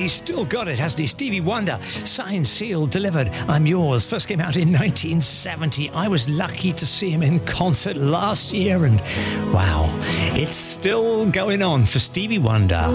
he's still got it, hasn't he? Stevie Wonder, signed, sealed, delivered. I'm Yours. First came out in 1970. I was lucky to see him in concert last year, and wow, it's still going on for Stevie Wonder.